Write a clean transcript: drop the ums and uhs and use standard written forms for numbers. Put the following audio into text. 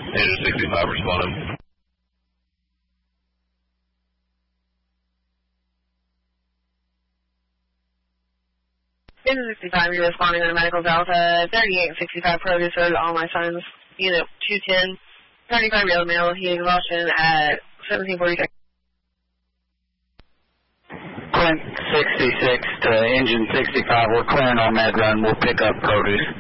Engine 65 responding. Engine 65, you're responding on Medicals Alpha, 3865 produce, all my signs, unit 210, 35-year-old male, heat exhaustion at 1746. Clint 66 to engine 65, we're clearing on that run, we'll pick up produce.